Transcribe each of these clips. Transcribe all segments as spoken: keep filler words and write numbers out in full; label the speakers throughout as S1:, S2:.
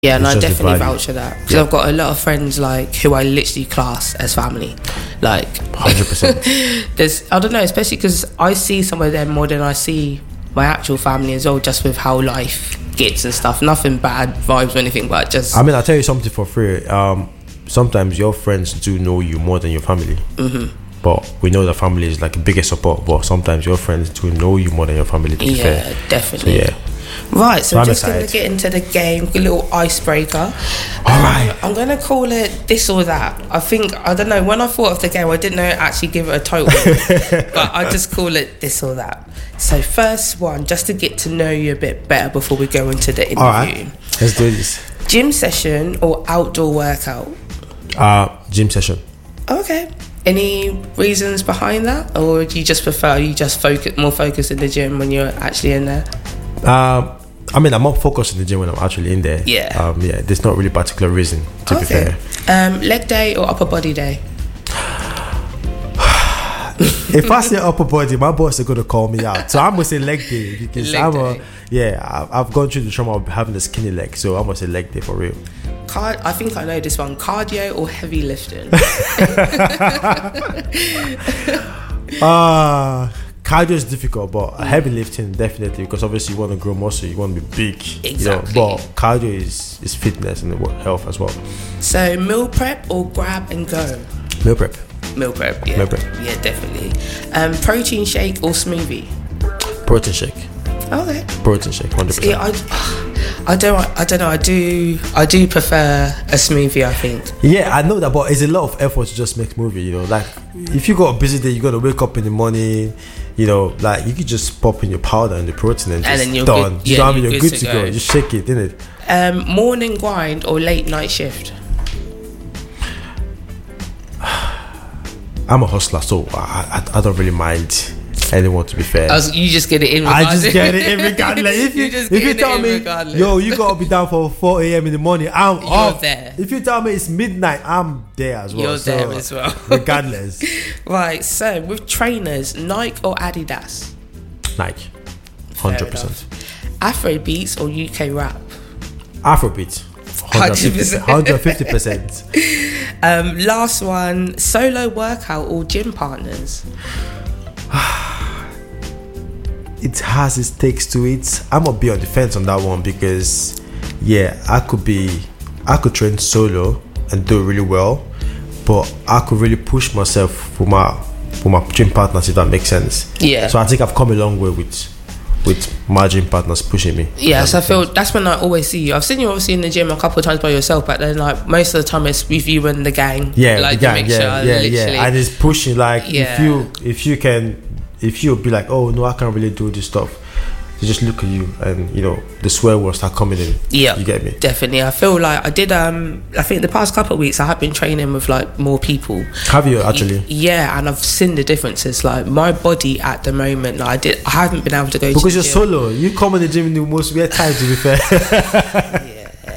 S1: Yeah, and
S2: It's
S1: I
S2: just the
S1: definitely
S2: value.
S1: vouch for that because
S2: Yeah.
S1: I've got a lot of friends like who I literally class as family. Like,
S2: one hundred percent.
S1: there's I don't know, especially because I see some of them more than I see my actual family as well, just with how life gets and stuff. Nothing bad vibes or anything, but just
S2: I mean, I'll tell you something for free. Um, sometimes your friends do know you more than your family. Mm-hmm. But we know the family is like the biggest support. But sometimes your friends do know you more than your family. To be
S1: yeah,
S2: fair.
S1: definitely.
S2: So, yeah.
S1: Right, so
S2: So I'm
S1: we're just going to
S2: excited.
S1: get into the game, a little icebreaker.
S2: All right.
S1: I'm going to call it this or that. I think, I don't know, when I thought of the game, I didn't know actually give it a total, but I just call it this or that. So first one, just to get to know you a bit better before we go into the interview.
S2: All right. Let's do this.
S1: Gym session or outdoor workout?
S2: Uh, gym session.
S1: Okay. Any reasons behind that? Or do you just prefer, you just focus more focused in the gym when you're actually in there?
S2: Um, I mean, I'm more focused in the gym when I'm actually in there.
S1: Yeah.
S2: Um, yeah. There's not really particular reason to be
S1: Okay.
S2: fair.
S1: Um, leg day or upper body day?
S2: If I say upper body, my boss is gonna call me out. So I'm gonna say leg day because
S1: Leg
S2: I'm
S1: day.
S2: a yeah. I've, I've gone through the trauma of having a skinny leg, so I'm gonna say leg day for real.
S1: Card- I think I know this one. Cardio or heavy lifting?
S2: Ah, cardio is difficult, but heavy lifting definitely because obviously you want to grow muscle, you want to be big.
S1: Exactly.
S2: You know, but cardio is is fitness and health as well.
S1: So meal prep or grab and go?
S2: Meal prep,
S1: Meal prep, yeah.
S2: Meal prep.
S1: Yeah, definitely. Um, protein shake or smoothie?
S2: protein shake,
S1: Okay.
S2: protein shake, hundred percent.
S1: Yeah, I, I don't, I don't know. I do, I do prefer a smoothie. I think.
S2: Yeah, I know that, but it's a lot of effort to just make movie. You know, like if you got a busy day, you got to wake up in the morning. You know, like you could just pop in your powder and the protein and
S1: And
S2: just
S1: then you're
S2: done.
S1: good-
S2: You
S1: yeah,
S2: know what I mean?
S1: you're
S2: You're
S1: good
S2: good
S1: to
S2: to go.
S1: go.
S2: Just shake it, innit?
S1: Um, morning grind or late night shift?
S2: I'm a hustler, so I, I, I don't really mind anyone. To be fair,
S1: I was, you just get it in.
S2: I
S1: Regardless.
S2: just get it in regardless. If you,
S1: You just
S2: if
S1: get
S2: you
S1: it
S2: tell
S1: in
S2: me,
S1: regardless.
S2: yo, you gotta be down for four a.m. in the morning, I'm
S1: You're
S2: up.
S1: there.
S2: If you tell me it's midnight, I'm there as well.
S1: You're
S2: So,
S1: there as well.
S2: regardless,
S1: Right. So with trainers, Nike or Adidas?
S2: Nike, hundred percent.
S1: Afro beats or U K rap?
S2: Afrobeat, hundred fifty percent.
S1: Um, last one, solo workout or gym partners?
S2: It has its takes to it. I'm gonna be on the fence on that one because, yeah, I could be, I could train solo and do really well, but I could really push myself for my for my gym partners, if that makes sense.
S1: Yeah.
S2: So I think I've come a long way with with my gym partners pushing me.
S1: Yes, I feel that's when I always see you. I've seen you obviously in the gym a couple of times by yourself, but then like most of the time it's with you and the gang.
S2: Yeah,
S1: like
S2: the
S1: the
S2: gang,
S1: mixture,
S2: yeah, yeah,
S1: literally.
S2: yeah, and it's pushing. Like if
S1: Yeah.
S2: you if you can if you be like, oh no, I can't really do this stuff. They just look at you and you know the swear words start coming in.
S1: Yeah,
S2: you get me.
S1: Definitely. I feel like I did. Um, I think the past couple of weeks I have been training with like more people.
S2: Have you actually?
S1: Yeah, and I've seen the differences. Like my body at the moment, like, I did. I haven't been able to go to
S2: Because
S1: the
S2: you're
S1: gym.
S2: solo. You come in the gym in the most weird time, to be fair.
S1: Yeah.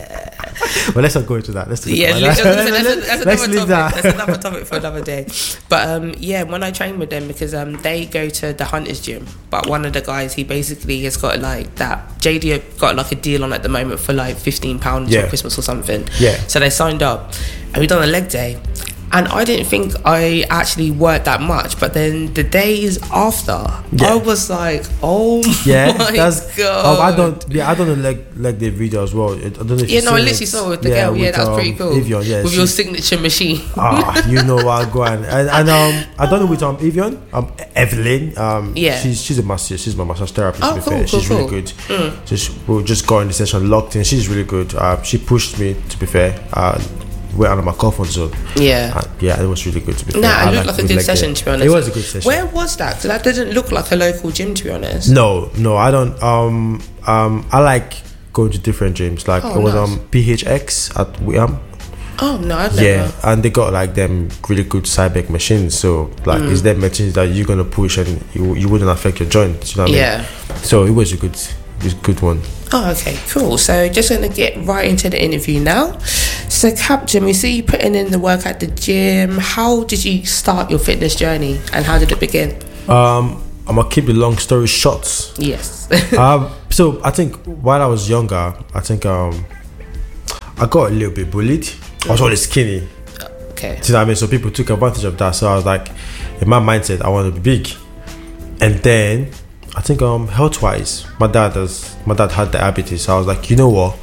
S2: Well, let's not go into that. Let's talk
S1: Yeah,
S2: about
S1: that's,
S2: that.
S1: that's, that's, that's
S2: Let's
S1: another
S2: leave
S1: topic.
S2: that.
S1: That's another topic for another day. But um, yeah, when I train with them, because um, they go to the Hunters gym, but one of the guys, he basically has got like that. J D got like a deal on at the moment for like fifteen pounds
S2: Yeah.
S1: for Christmas or something.
S2: Yeah.
S1: So they signed up, and we done a leg day. And I didn't think I actually worked that much, but then the days after,
S2: Yeah.
S1: I was like, "Oh
S2: Yeah,
S1: my
S2: that's.
S1: god!"
S2: Oh, I don't. Yeah, I don't know like like the video as well. I don't know if
S1: Yeah,
S2: you've
S1: no, I
S2: seen
S1: literally
S2: it.
S1: saw it with the girl. Yeah,
S2: with,
S1: that was pretty
S2: um,
S1: cool.
S2: Evian, yeah,
S1: with
S2: she-
S1: your signature machine.
S2: Ah, you know what, go on. And, and um, I don't know with um Evian, um Evelyn. Um,
S1: Yeah.
S2: she's she's a massage. She's my massage therapist.
S1: Oh,
S2: to be
S1: cool,
S2: fair,
S1: cool,
S2: she's
S1: cool.
S2: really good. So she, we just got in the session locked in. She's really good. Uh, she pushed me. To be fair, uh, we're out of my comfort zone.
S1: Yeah.
S2: Uh, yeah, it was really good. To be fair,
S1: Nah,
S2: I
S1: it looked like a
S2: good
S1: good
S2: leg
S1: session,
S2: day.
S1: to be honest.
S2: It was a good session.
S1: Where was that? Because that didn't look like a local gym, to be honest.
S2: No, no, I don't. Um, um, I like going to different gyms. Like
S1: Oh,
S2: it was
S1: nice.
S2: um P H X at Wiam.
S1: Oh, no, I've never.
S2: Yeah, and they got like them really good Cybec machines. So like,
S1: Mm.
S2: it's them machines that you're gonna push and you you wouldn't affect your joints. You know what I
S1: Yeah.
S2: mean? So it was a good, it was a good one.
S1: Oh, okay, cool. So just going to get right into the interview now. So, Captain, we see you putting in the work at the gym. How did you start your fitness journey and how did it begin?
S2: Um, I'm gonna keep the long story short.
S1: Yes.
S2: um, so I think while I was younger, I think um, I got a little bit bullied. I was always skinny.
S1: Okay.
S2: Do you know what I mean? So people took advantage of that. So I was like, in my mindset, I want to be big. And then I think um health wise, my dad does. My dad had diabetes. So I was like, you know what?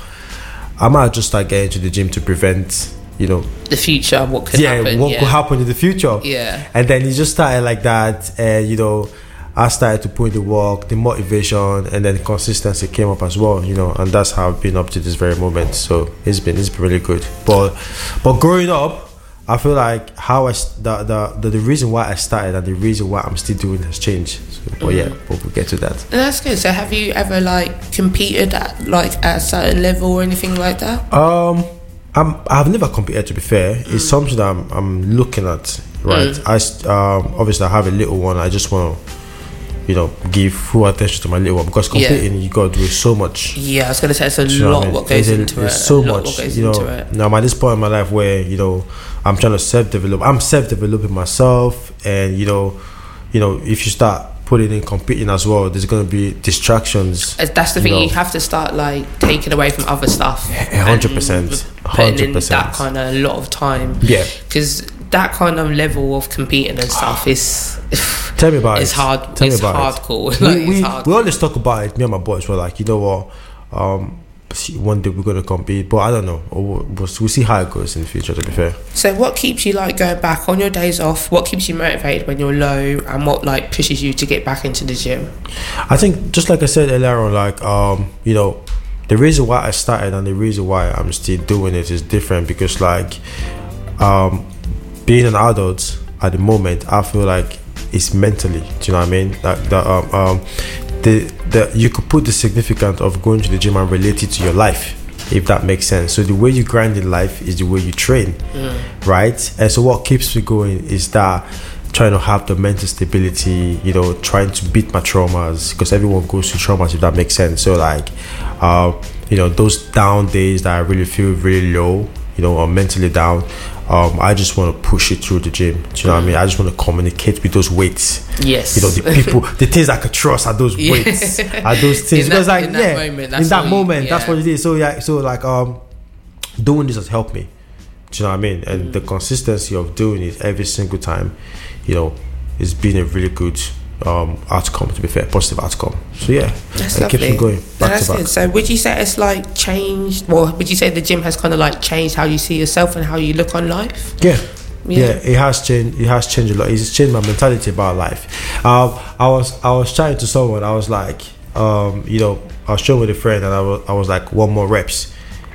S2: I might just start getting to the gym to prevent, you know,
S1: the future. What could
S2: yeah,
S1: happen?
S2: what
S1: yeah.
S2: could happen in the future?
S1: Yeah.
S2: And then it just started like that, and you know, I started to put in the work, the motivation, and then the consistency came up as well, you know, and that's how I've been up to this very moment. So it's been it's been really good. But but growing up, I feel like how I s- the, the the the reason why I started and the reason why I'm still doing has changed. So, but yeah, but we'll get to that.
S1: And that's good. So have you ever like competed at like at a certain level or anything like that?
S2: Um, I'm I've never competed, to be fair. Mm. It's something that I'm I'm looking at. Right. Mm. I s- um obviously I have a little one. I just want to, you know, give full attention to my little one, because competing, yeah. you got to do so much.
S1: Yeah, I was going to say it's a lot what, what goes
S2: there's
S1: into
S2: a,
S1: it.
S2: There's so
S1: a lot
S2: much,
S1: what goes
S2: you know.
S1: Into it.
S2: Now I'm at this point in my life where, you know, I'm trying to self-develop. I'm self-developing myself, and you know, you know, if you start putting in competing as well, there's going to be distractions.
S1: That's the thing. You, know. You have to start like taking away from other stuff.
S2: Hundred percent, hundred percent.
S1: That kind of a lot of time.
S2: Yeah,
S1: because that kind of level of competing and stuff is.
S2: Tell me about
S1: it's
S2: it.
S1: Hard,
S2: Tell
S1: it's
S2: me about
S1: hardcore.
S2: it.
S1: like,
S2: we, we,
S1: it's hardcore.
S2: we always talk about it. Me and my boys were like, you know what, um, one day we're gonna compete, but I don't know. We'll, we'll see how it goes in the future. To be fair.
S1: So, what keeps you like going back on your days off? What keeps you motivated when you're low, and what like pushes you to get back into the gym?
S2: I think, just like I said earlier on, like um, you know, the reason why I started and the reason why I'm still doing it is different, because like um, being an adult at the moment, I feel like it's mentally. Do you know what I mean? Like the um, um the the you could put the significance of going to the gym and relate it to your life, if that makes sense. So the way you grind in life is the way you train, mm. right? And so what keeps me going is that trying to have the mental stability, you know, trying to beat my traumas, because everyone goes through traumas, if that makes sense. So like, uh, you know, those down days that I really feel really low, you know, or mentally down, um, I just want to push it through the gym. Do you know what I mean? I just want to communicate with those weights.
S1: Yes.
S2: You know, the people, the things I could trust are those
S1: yeah.
S2: weights, are those things.
S1: In
S2: because
S1: that,
S2: like,
S1: in that
S2: yeah,
S1: moment, that's
S2: in that
S1: you,
S2: moment,
S1: yeah.
S2: that's what it is. So yeah, so like, um, doing this has helped me. Do you know what I mean? And mm. the consistency of doing it every single time, you know, it's been a really good um outcome, to be fair, positive outcome. So yeah,
S1: that's
S2: it keeps me going back
S1: that's
S2: to back.
S1: Good. So would you say it's like changed, well, would you say the gym has kind of like changed how you see yourself and how you look on life?
S2: Yeah. Yeah, yeah it has changed. It has changed a lot. It's changed my mentality about life. Um, I was I was chatting to someone. I was like, um, you know, I was showing with a friend, and I was I was like, one more reps,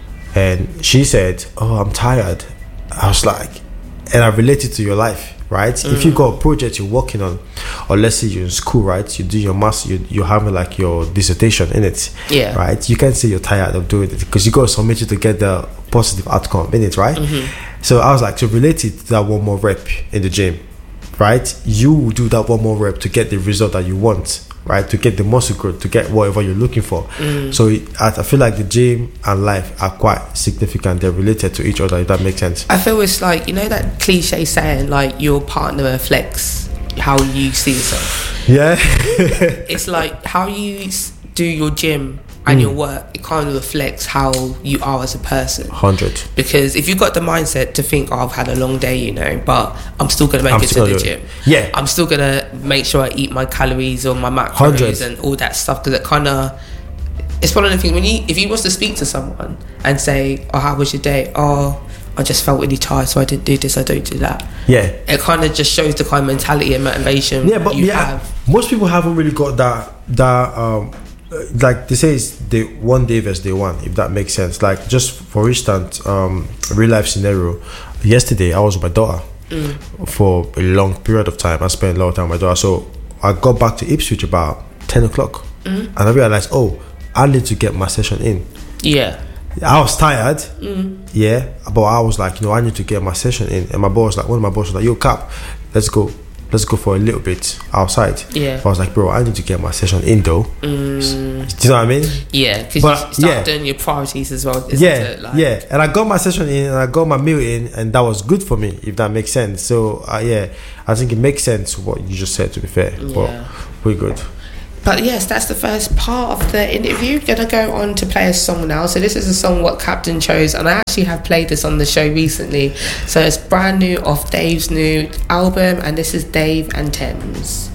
S2: and she said, "Oh, I'm tired." I was like, and I related to your life. Right, mm. if you got a project you're working on, or let's say you're in school, right, you do your master, you, you're having like your dissertation in it,
S1: yeah,
S2: right, you can't say you're tired of doing it, because you got to submit it to get the positive outcome in it, right? Mm-hmm. So I was like, to relate it to that one more rep in the gym, right, you will do that one more rep to get the result that you want, right, to get the muscle growth, to get whatever you're looking for. Mm. So it, I, I feel like the gym and life are quite significant. They're related to each other, if that makes sense.
S1: I feel it's like, you know, that cliche saying, like, your partner reflects how you see yourself.
S2: Yeah.
S1: It's like how you do your gym and mm. your work, it kind of reflects how you are as a person. one hundred. Because if you've got the mindset to think, oh, I've had a long day, you know, but I'm still going to make I'm it to the gym.
S2: Yeah.
S1: I'm still going to make sure I eat my calories or my macros one hundred. And all that stuff, because it kind of, it's one of the things, when you, if you was to speak to someone and say, oh, how was your day? Oh, I just felt really tired, so I didn't do this, I don't do that.
S2: Yeah.
S1: It kind of just shows the kind of mentality and motivation
S2: yeah, but
S1: you
S2: yeah,
S1: have.
S2: Most people haven't really got that, that, um, like they say, it's day one day versus day one, if that makes sense. Like, just for instance, um, real life scenario. Yesterday, I was with my daughter mm. for a long period of time. I spent a lot of time with my daughter. So I got back to Ipswich about ten o'clock, mm. and I realized, oh, I need to get my session in.
S1: Yeah.
S2: I was tired, mm. yeah, but I was like, you know, I need to get my session in. And my boss, like, one of my bosses was like, yo, Cap, let's go. Let's go for a little bit outside. Yeah. I was like, bro, I need to get my session in though. Mm. Do you know what I mean?
S1: Yeah, because you start yeah. doing your priorities as well. Isn't
S2: yeah,
S1: it? Like,
S2: yeah. And I got my session in, and I got my meal in, and that was good for me, if that makes sense. So uh, yeah, I think it makes sense what you just said. To be fair, yeah. But we're good.
S1: But yes, that's the first part of the interview. Gonna go on to play a song now. So this is a song what Captain chose, and I actually have played this on the show recently. So it's brand new off Dave's new album, and this is Dave and Thames.